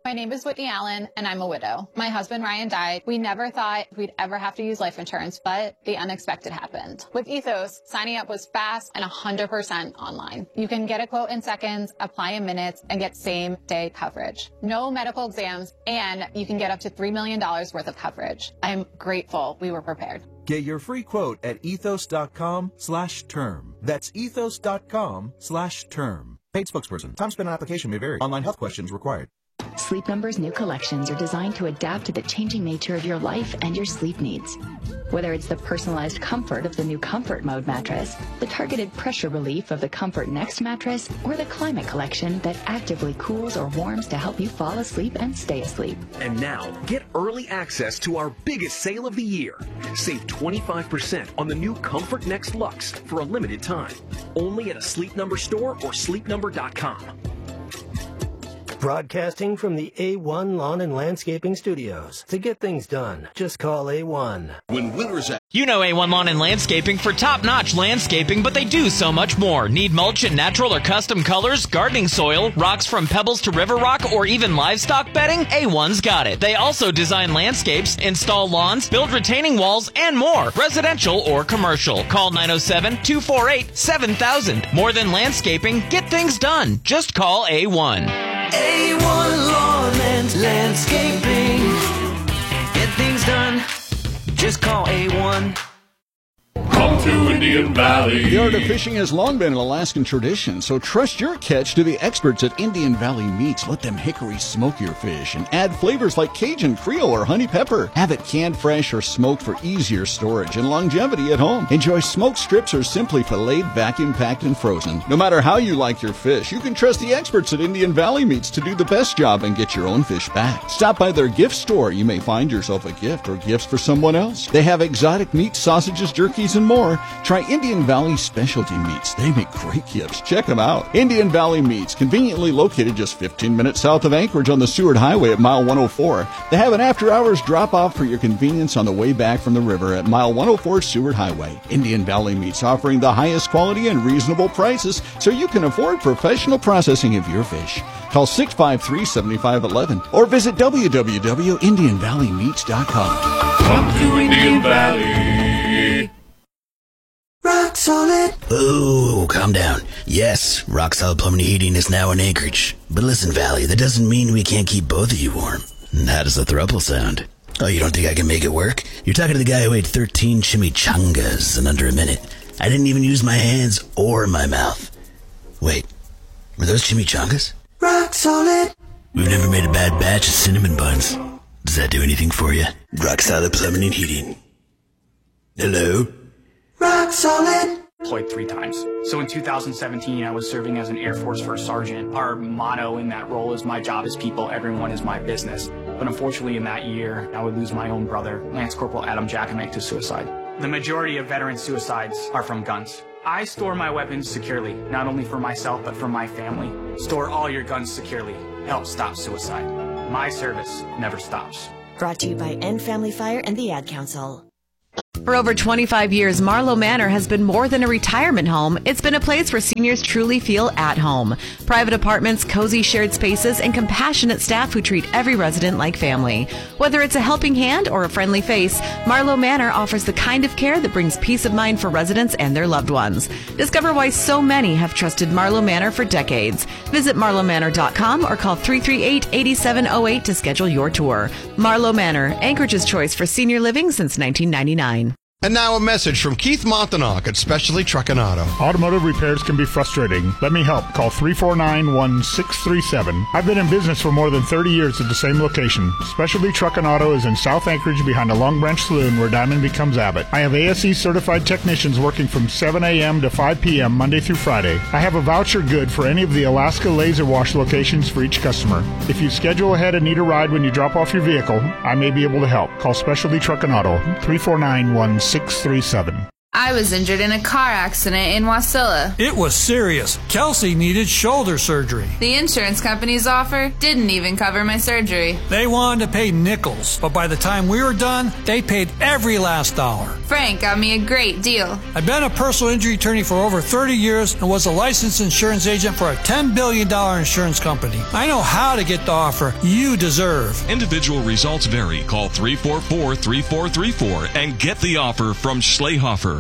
My name is Whitney Allen, and I'm a widow. My husband, Ryan, died. We never thought we'd ever have to use life insurance, but the unexpected happened. With Ethos, signing up was fast and 100% online. You can get a quote in seconds, apply in minutes, and get same-day coverage. No medical exams, and you can get up to $3 million worth of coverage. I'm grateful we were prepared. Get your free quote at ethos.com/term. That's ethos.com/term. Paid spokesperson. Time spent on application may vary. Online health questions required. Sleep Number's new collections are designed to adapt to the changing nature of your life and your sleep needs. Whether it's the personalized comfort of the new Comfort Mode mattress, the targeted pressure relief of the Comfort Next mattress, or the Climate Collection that actively cools or warms to help you fall asleep and stay asleep. And now, get early access to our biggest sale of the year. Save 25% on the new Comfort Next Luxe for a limited time. Only at a Sleep Number store or sleepnumber.com. Broadcasting from the A1 Lawn and Landscaping Studios. To get things done, just call A1. When winter's out. You know A1 Lawn and Landscaping for top-notch landscaping, but they do so much more. Need mulch in natural or custom colors, gardening soil, rocks from pebbles to river rock, or even livestock bedding? A1's got it. They also design landscapes, install lawns, build retaining walls, and more, residential or commercial. Call 907-248-7000. More than landscaping, get things done. Just call A1. A1 Lawn and Landscaping. Get things done. Just call A1. Come to Indian Valley. The art of fishing has long been an Alaskan tradition, so trust your catch to the experts at Indian Valley Meats. Let them hickory smoke your fish and add flavors like Cajun, Creole, or honey pepper. Have it canned fresh or smoked for easier storage and longevity at home. Enjoy smoked strips or simply filleted, vacuum packed, and frozen. No matter how you like your fish, you can trust the experts at Indian Valley Meats to do the best job and get your own fish back. Stop by their gift store. You may find yourself a gift or gifts for someone else. They have exotic meats, sausages, jerkies, and more. Try Indian Valley Specialty Meats. They make great gifts. Check them out. Indian Valley Meats, conveniently located just 15 minutes south of Anchorage on the Seward Highway at mile 104. They have an after-hours drop-off for your convenience on the way back from the river at mile 104 Seward Highway. Indian Valley Meats offering the highest quality and reasonable prices so you can afford professional processing of your fish. Call 653-7511 or visit www.indianvalleymeats.com. Come to Indian Valley. Rock Solid. Oh, calm down. Yes, Rock Solid Plumbing and Heating is now in Anchorage. But listen, Valley, that doesn't mean we can't keep both of you warm. How does the throuple sound? Oh, you don't think I can make it work? You're talking to the guy who ate 13 chimichangas in under a minute. I didn't even use my hands or my mouth. Wait, were those chimichangas? Rock Solid. We've never made a bad batch of cinnamon buns. Does that do anything for you? Rock Solid Plumbing and Heating. Hello? Rock Solid. Deployed 3 times. So in 2017, I was serving as an Air Force First Sergeant. Our motto in that role is my job is people, everyone is my business. But unfortunately in that year, I would lose my own brother, Lance Corporal Adam Jackamick, to suicide. The majority of veteran suicides are from guns. I store my weapons securely, not only for myself, but for my family. Store all your guns securely. Help stop suicide. My service never stops. Brought to you by End Family Fire and the Ad Council. For over 25 years, Marlowe Manor has been more than a retirement home. It's been a place where seniors truly feel at home. Private apartments, cozy shared spaces, and compassionate staff who treat every resident like family. Whether it's a helping hand or a friendly face, Marlowe Manor offers the kind of care that brings peace of mind for residents and their loved ones. Discover why so many have trusted Marlowe Manor for decades. Visit marlowemanor.com or call 338-8708 to schedule your tour. Marlowe Manor, Anchorage's choice for senior living since 1999. And now a message from Keith Montanok at Specialty Truck and Auto. Automotive repairs can be frustrating. Let me help. Call 349-1637. I've been in business for more than 30 years at the same location. Specialty Truck and Auto is in South Anchorage behind a Long Branch Saloon where Diamond becomes Abbott. I have ASE certified technicians working from 7 a.m. to 5 p.m. Monday through Friday. I have a voucher good for any of the Alaska Laser Wash locations for each customer. If you schedule ahead and need a ride when you drop off your vehicle, I may be able to help. Call Specialty Truck and Auto, 349-1637. I was injured in a car accident in Wasilla. It was serious. Kelsey needed shoulder surgery. The insurance company's offer didn't even cover my surgery. They wanted to pay nickels, but by the time we were done, they paid every last dollar. Frank got me a great deal. I've been a personal injury attorney for over 30 years and was a licensed insurance agent for a $10 billion insurance company. I know how to get the offer you deserve. Individual results vary. Call 344-3434 and get the offer from Schlehofer.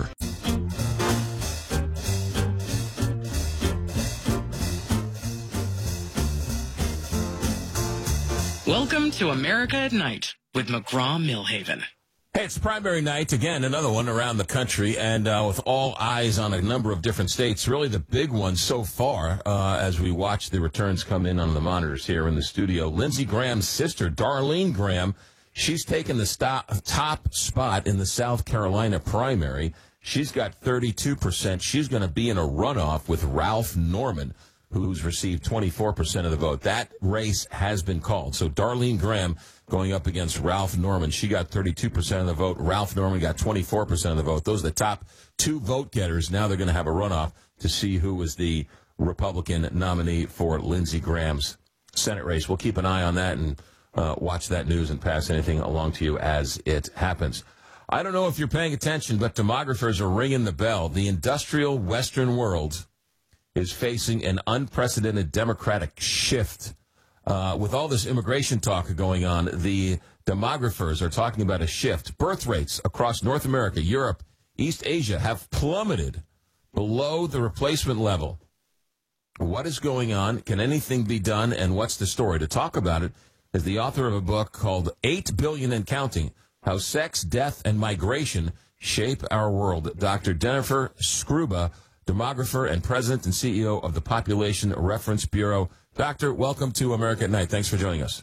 Welcome to America at Night with McGraw-Millhaven. Hey, it's primary night. Again, another one around the country, and with all eyes on a number of different states. Really the big one so far, as we watch the returns come in on the monitors here in the studio. Lindsey Graham's sister, Darlene Graham, she's taken the top spot in the South Carolina primary. She's got 32%. She's going to be in a runoff with Ralph Norman, who's received 24% of the vote. That race has been called. So Darlene Graham going up against Ralph Norman. She got 32% of the vote. Ralph Norman got 24% of the vote. Those are the top two vote getters. Now they're going to have a runoff to see who is the Republican nominee for Lindsey Graham's Senate race. We'll keep an eye on that and watch that news and pass anything along to you as it happens. I don't know if you're paying attention, but demographers are ringing the bell. The industrial Western world is facing an unprecedented democratic shift. With all this immigration talk going on, the demographers are talking about a shift. Birth rates across North America, Europe, East Asia have plummeted below the replacement level. What is going on? Can anything be done? And what's the story? To talk about it is the author of a book called 8 Billion and Counting, How Sex, Death, and Migration Shape Our World. Dr. Jennifer Skruba, demographer and president and CEO of the Population Reference Bureau. Doctor, welcome to America at Night. Thanks for joining us.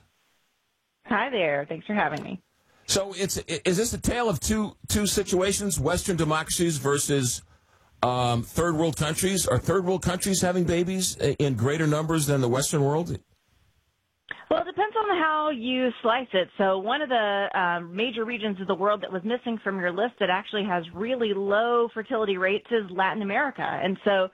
Hi there. Thanks for having me. So is this a tale of two situations, Western democracies versus third world countries? Are third world countries having babies in greater numbers than the Western world? Well, it depends on how you slice it. So one of the major regions of the world that was missing from your list that actually has really low fertility rates is Latin America. And so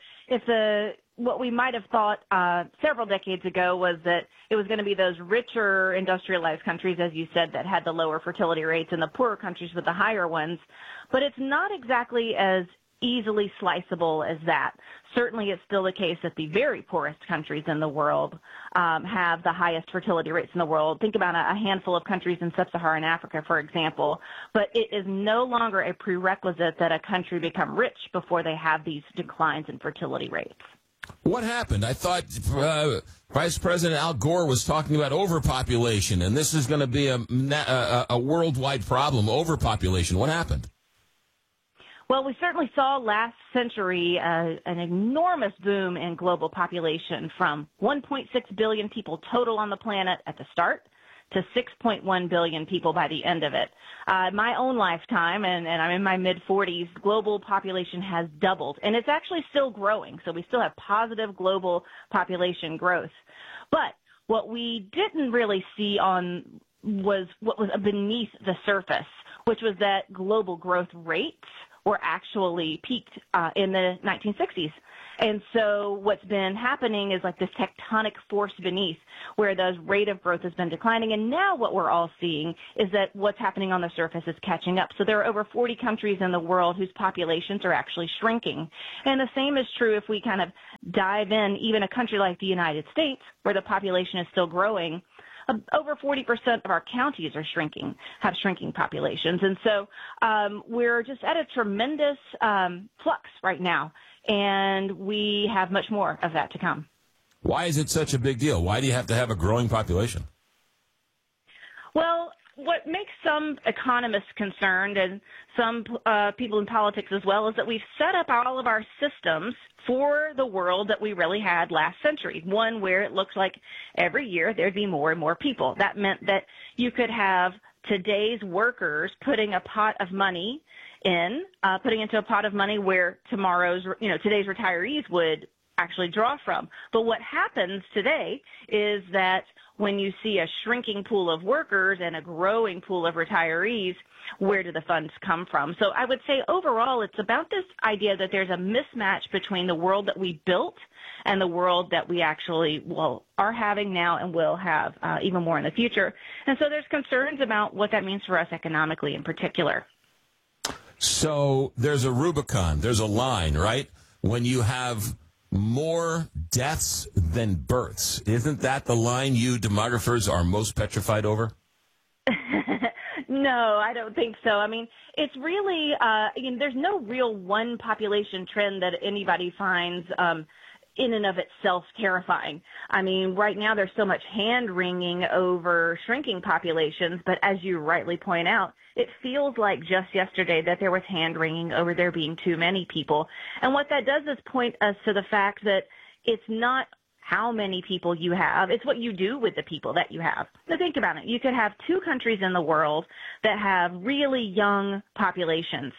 what we might have thought several decades ago was that it was going to be those richer industrialized countries, as you said, that had the lower fertility rates and the poorer countries with the higher ones. But it's not exactly as easily sliceable as that. Certainly it's still the case that the very poorest countries in the world have the highest fertility rates in the world. Think about a handful of countries in sub-Saharan Africa, for example. But it is no longer a prerequisite that a country become rich before they have these declines in fertility rates. What happened? I thought Vice President Al Gore was talking about overpopulation, and this is going to be a worldwide problem, overpopulation. What happened? Well, we certainly saw last century an enormous boom in global population from 1.6 billion people total on the planet at the start to 6.1 billion people by the end of it. My own lifetime, and I'm in my mid-40s, global population has doubled, and it's actually still growing. So we still have positive global population growth. But what we didn't really see was what was beneath the surface, which was that global growth rates were actually peaked in the 1960s. And so what's been happening is like this tectonic force beneath where the rate of growth has been declining. And now what we're all seeing is that what's happening on the surface is catching up. So there are over 40 countries in the world whose populations are actually shrinking. And the same is true if we kind of dive in, even a country like the United States, where the population is still growing. Over 40% of our counties are have shrinking populations. And so we're just at a tremendous flux right now, and we have much more of that to come. Why is it such a big deal? Why do you have to have a growing population? Well, what makes some economists concerned and some people in politics as well is that we've set up all of our systems for the world that we really had last century, one where it looks like every year there'd be more and more people. That meant that you could have today's workers putting a pot of money putting into a pot of money where today's retirees would actually draw from. But what happens today is that when you see a shrinking pool of workers and a growing pool of retirees, where do the funds come from? So I would say overall, it's about this idea that there's a mismatch between the world that we built and the world that we actually, are having now and will have even more in the future. And so there's concerns about what that means for us economically in particular. So there's a Rubicon, there's a line, right? When you have more deaths than births, isn't that the line you demographers are most petrified over? No, I don't think so. I mean, it's really, there's no real one population trend that anybody finds in and of itself terrifying. I mean, right now there's so much hand-wringing over shrinking populations, but as you rightly point out, it feels like just yesterday that there was hand-wringing over there being too many people. And what that does is point us to the fact that it's not how many people you have, it's what you do with the people that you have. Now think about it. You could have two countries in the world that have really young populations.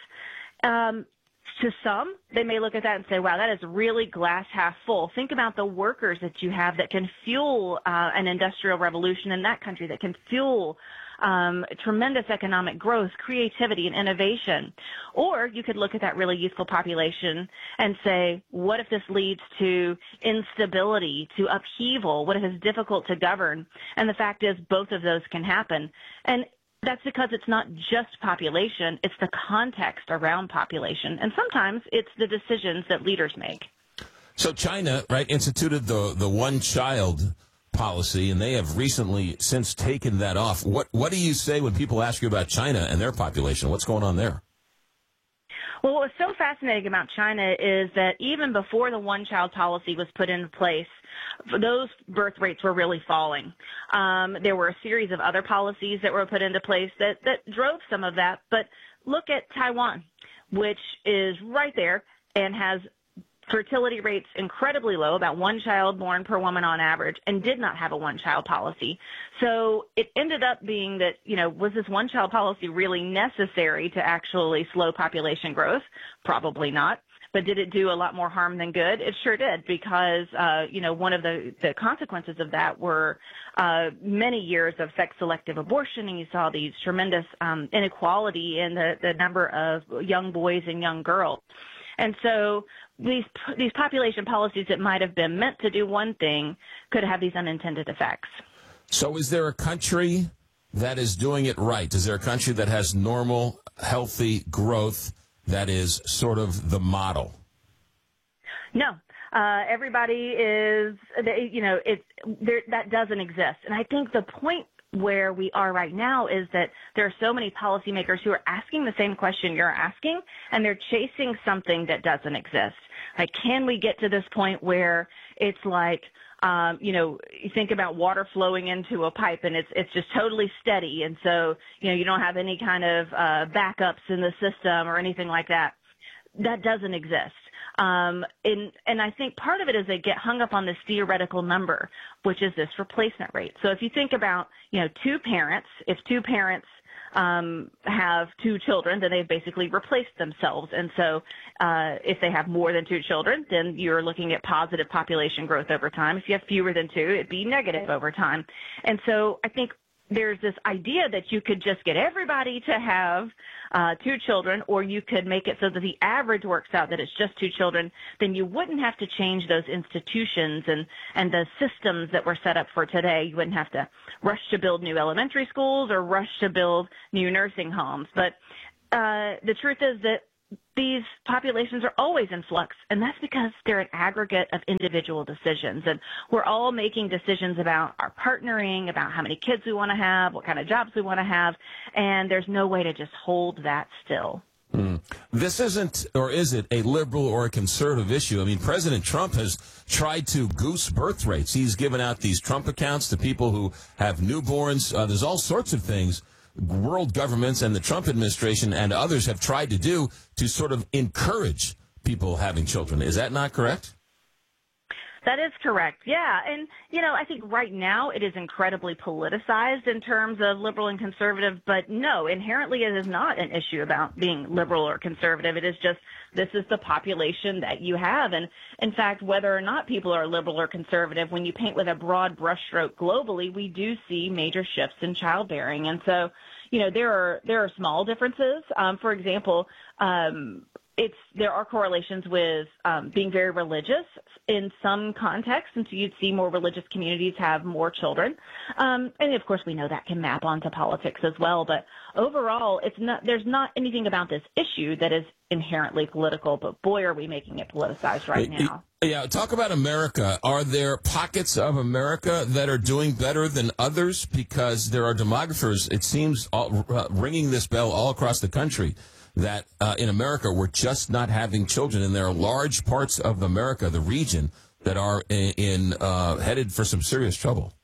To some, they may look at that and say, wow, that is really glass half full. Think about the workers that you have that can fuel an industrial revolution in that country, that can fuel tremendous economic growth, creativity, and innovation. Or you could look at that really youthful population and say, what if this leads to instability, to upheaval? What if it's difficult to govern? And the fact is, both of those can happen. And that's because it's not just population, it's the context around population. And sometimes it's the decisions that leaders make. So China, right, instituted the one-child policy, and they have recently since taken that off. What do you say when people ask you about China and their population? What's going on there? Well, what's so fascinating about China is that even before the one-child policy was put into place, those birth rates were really falling. There were a series of other policies that were put into place that drove some of that. But look at Taiwan, which is right there and has fertility rates incredibly low, about one child born per woman on average, and did not have a one-child policy. So it ended up being that, was this one-child policy really necessary to actually slow population growth? Probably not. But did it do a lot more harm than good? It sure did, because, one of the consequences of that were many years of sex-selective abortion, and you saw these tremendous inequality in the number of young boys and young girls. And so these population policies that might have been meant to do one thing could have these unintended effects. So is there a country that is doing it right? Is there a country that has normal, healthy growth that is sort of the model? No. Everybody is, that doesn't exist. And I think the point where we are right now is that there are so many policymakers who are asking the same question you're asking, and they're chasing something that doesn't exist. Like, can we get to this point where it's like, you think about water flowing into a pipe and it's just totally steady. And so, you don't have any kind of backups in the system or anything like that. That doesn't exist. And I think part of it is they get hung up on this theoretical number, which is this replacement rate. So if you think about, two parents, if two parents have two children, then they've basically replaced themselves. And so if they have more than two children, then you're looking at positive population growth over time. If you have fewer than two, it'd be negative over time. And so I think there's this idea that you could just get everybody to have two children, or you could make it so that the average works out that it's just two children. Then you wouldn't have to change those institutions and the systems that were set up for today. You wouldn't have to rush to build new elementary schools or rush to build new nursing homes. But the truth is that these populations are always in flux, and that's because they're an aggregate of individual decisions. And we're all making decisions about our partnering, about how many kids we want to have, what kind of jobs we want to have, and there's no way to just hold that still. This isn't, or is it, a liberal or a conservative issue? I mean, President Trump has tried to goose birth rates. He's given out these Trump accounts to people who have newborns. There's all sorts of things world governments and the Trump administration and others have tried to do to sort of encourage people having children. Is that not correct? That is correct. Yeah. And, I think right now it is incredibly politicized in terms of liberal and conservative, but no, inherently it is not an issue about being liberal or conservative. It is just, this is the population that you have. And in fact, whether or not people are liberal or conservative, when you paint with a broad brushstroke globally, we do see major shifts in childbearing. And so, there are small differences. For example, there are correlations with being very religious in some contexts, and so you'd see more religious communities have more children. And of course, we know that can map onto politics as well. But overall, there's not anything about this issue that is inherently political. But boy, are we making it politicized right now. Yeah, talk about America. Are there pockets of America that are doing better than others? Because there are demographers, it seems, ringing this bell all across the country that in America we're just not having children, and there are large parts of America, the region, that are headed for some serious trouble.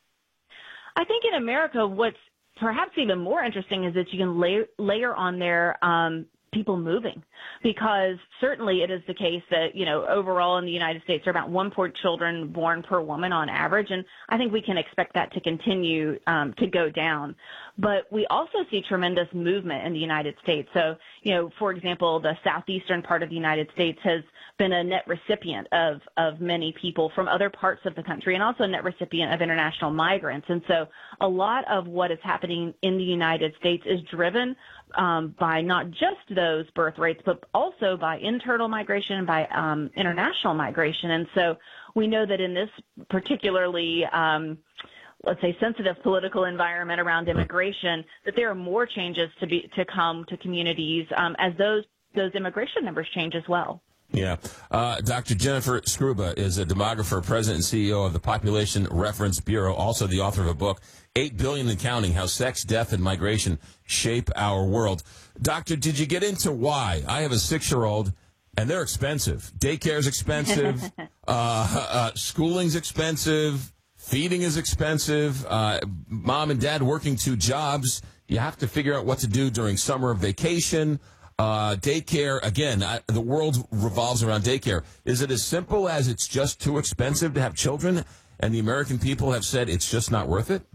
I think in America, what's perhaps even more interesting is that you can layer on there people moving, because certainly it is the case that, overall in the United States, there are about 1 children born per woman on average, and I think we can expect that to continue to go down. But we also see tremendous movement in the United States. So, for example, the southeastern part of the United States has been a net recipient of many people from other parts of the country, and also a net recipient of international migrants. And so a lot of what is happening in the United States is driven by not just those birth rates, but also by internal migration, by international migration. And so we know that in this particularly let's say sensitive political environment around immigration, that there are more changes to come to communities as those immigration numbers change as well. Yeah. Dr. Jennifer Skruba is a demographer, president and CEO of the Population Reference Bureau, also the author of a book, 8 Billion and Counting, How Sex, Death, and Migration Shape Our World. Doctor, did you get into why? I have a 6-year-old, and they're expensive. Daycare's expensive. Schooling's expensive. Feeding is expensive. Mom and dad working 2 jobs. You have to figure out what to do during summer vacation. Daycare, again, the world revolves around daycare. Is it as simple as it's just too expensive to have children, and the American people have said it's just not worth it?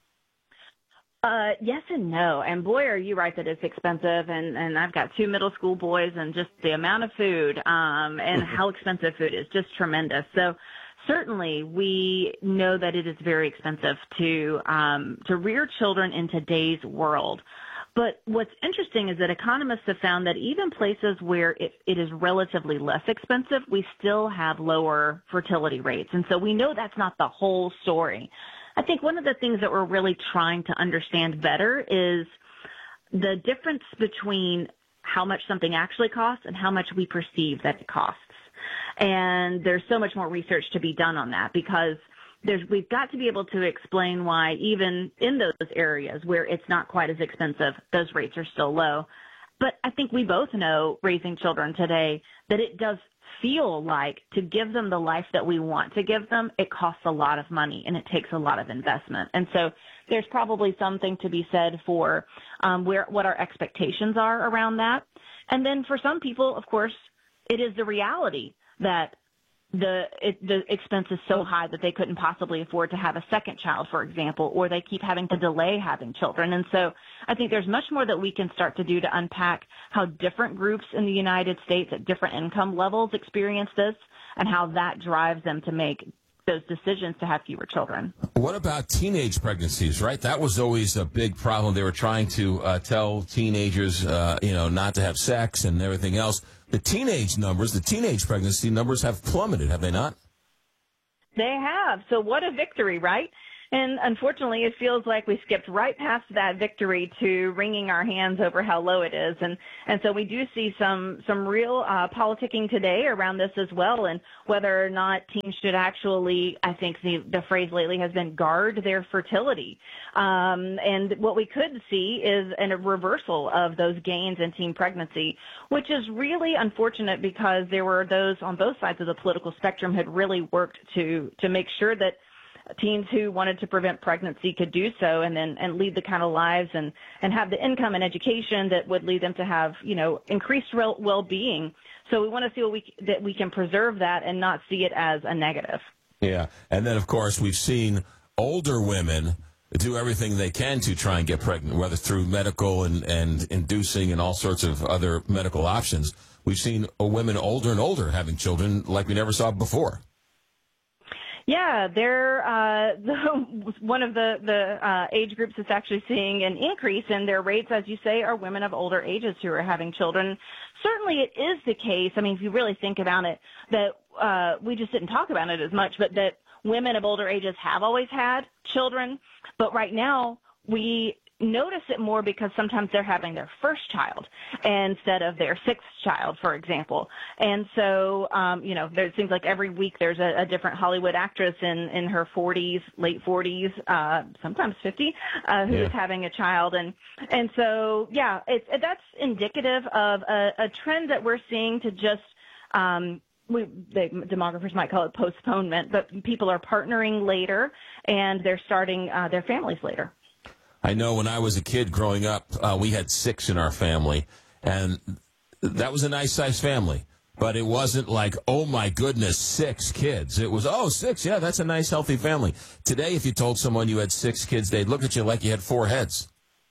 Yes and no. And boy, are you right that it's expensive. And I've got 2 middle school boys, and just the amount of food and how expensive food is just tremendous. So certainly we know that it is very expensive to rear children in today's world. But what's interesting is that economists have found that even places where it is relatively less expensive, we still have lower fertility rates. And so we know that's not the whole story. I think one of the things that we're really trying to understand better is the difference between how much something actually costs and how much we perceive that it costs. And there's so much more research to be done on that, because we've got to be able to explain why even in those areas where it's not quite as expensive, those rates are still low. But I think we both know, raising children today, that it does feel like to give them the life that we want to give them, it costs a lot of money and it takes a lot of investment. And so there's probably something to be said for what our expectations are around that. And then for some people, of course, it is the reality that the expense is so high that they couldn't possibly afford to have a second child, for example, or they keep having to delay having children. And so I think there's much more that we can start to do to unpack how different groups in the United States at different income levels experience this, and how that drives them to make those decisions to have fewer children. What about teenage pregnancies, right? That was always a big problem. They were trying to tell teenagers, not to have sex and everything else. The teenage pregnancy numbers have plummeted, have they not? They have. So what a victory, right? And unfortunately, it feels like we skipped right past that victory to wringing our hands over how low it is. And so we do see some real politicking today around this as well, and whether or not teens should actually, I think the phrase lately has been, guard their fertility. And what we could see is a reversal of those gains in teen pregnancy, which is really unfortunate, because there were those on both sides of the political spectrum who had really worked to make sure that teens who wanted to prevent pregnancy could do so and lead the kind of lives and have the income and education that would lead them to have, increased well-being. So we want to see that we can preserve that and not see it as a negative. Yeah. And then, of course, we've seen older women do everything they can to try and get pregnant, whether through medical and inducing and all sorts of other medical options. We've seen women older and older having children like we never saw before. Yeah, they're one of the age groups that's actually seeing an increase in their rates, as you say, are women of older ages who are having children. Certainly it is the case, I mean, if you really think about it, that we just didn't talk about it as much, but that women of older ages have always had children. But right now, we notice it more because sometimes they're having their first child instead of their sixth child, for example. And so, it seems like every week there's a different Hollywood actress in her 40s, late 40s, sometimes 50, who is having a child. And so, yeah, that's indicative of a trend that we're seeing to just the demographers might call it postponement, but people are partnering later and they're starting their families later. I know when I was a kid growing up, we had 6 in our family, and that was a nice-sized family. But it wasn't like, oh, my goodness, 6 kids. It was, 6, yeah, that's a nice, healthy family. Today, if you told someone you had 6 kids, they'd look at you like you had 4 heads.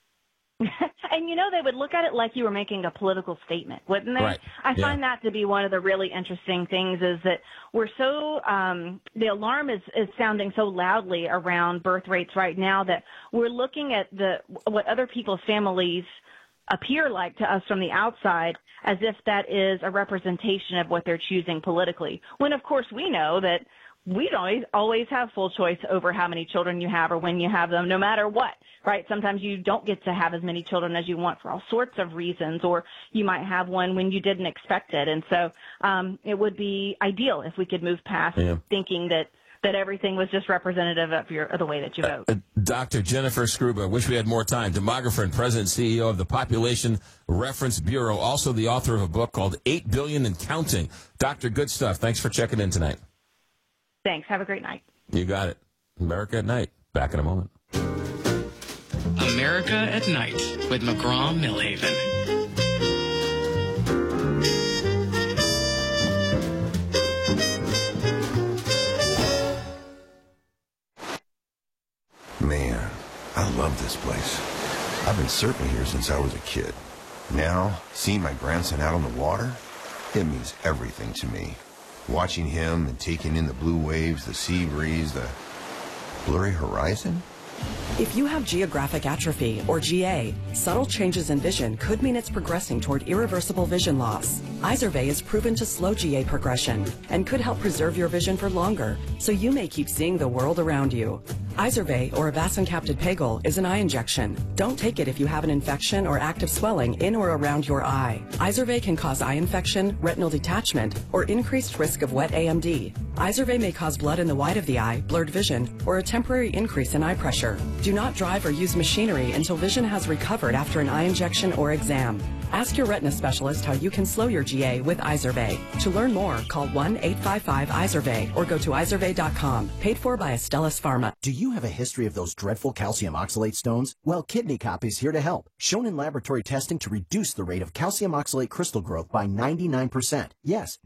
And, they would look at it like you were making a political statement, wouldn't they? Right. I find that to be one of the really interesting things is that we're so the alarm is sounding so loudly around birth rates right now that we're looking at what other people's families appear like to us from the outside as if that is a representation of what they're choosing politically, when, of course, we know that we don't always have full choice over how many children you have or when you have them, no matter what, right? Sometimes you don't get to have as many children as you want for all sorts of reasons, or you might have one when you didn't expect it. And so it would be ideal if we could move past thinking that everything was just representative of the way that you vote. Dr. Jennifer Skruba, wish we had more time, demographer and president and CEO of the Population Reference Bureau, also the author of a book called 8 Billion and Counting. Dr. Good stuff. Thanks for checking in tonight. Thanks. Have a great night. You got it. America at Night. Back in a moment. America at Night with McGraw-Millhaven. Man, I love this place. I've been surfing here since I was a kid. Now, seeing my grandson out on the water, it means everything to me. Watching him and taking in the blue waves, the sea breeze, the blurry horizon. If you have geographic atrophy, or GA, subtle changes in vision could mean it's progressing toward irreversible vision loss. Izervay is proven to slow GA progression and could help preserve your vision for longer, so you may keep seeing the world around you. Izervay, or avacincaptad pegol, is an eye injection. Don't take it if you have an infection or active swelling in or around your eye. Izervay can cause eye infection, retinal detachment, or increased risk of wet AMD. Izervay may cause blood in the white of the eye, blurred vision, or a temporary increase in eye pressure. Do not drive or use machinery until vision has recovered after an eye injection or exam. Ask your retina specialist how you can slow your GA with Izervay. To learn more, call 1-855-IZERVAY or go to izervay.com. Paid for by Astellas Pharma. Do you have a history of those dreadful calcium oxalate stones? Well, Kidney Cop is here to help. Shown in laboratory testing to reduce the rate of calcium oxalate crystal growth by 99%. Yes,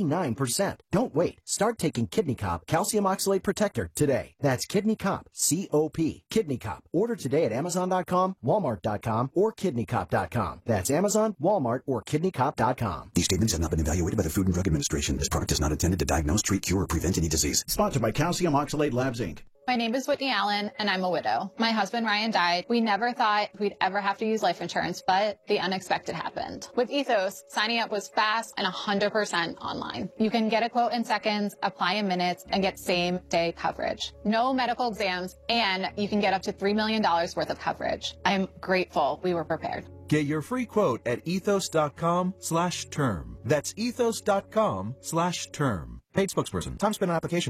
99%. Don't wait. Start taking Kidney Cop Calcium Oxalate Protector today. That's Kidney Cop, C-O-P. Kidney Cop. Order today at Amazon.com, Walmart.com, or KidneyCop.com. That's Amazon, Walmart, or KidneyCop.com. These statements have not been evaluated by the Food and Drug Administration. This product is not intended to diagnose, treat, cure, or prevent any disease. Sponsored by Calcium Oxalate Labs, Inc. My name is Whitney Allen, and I'm a widow. My husband, Ryan, died. We never thought we'd ever have to use life insurance, but the unexpected happened. With Ethos, signing up was fast and 100% online. You can get a quote in seconds, apply in minutes, and get same-day coverage. No medical exams, and you can get up to $3 million worth of coverage. I'm grateful we were prepared. Get your free quote at ethos.com/term. That's ethos.com/term. Paid spokesperson. Time spent on application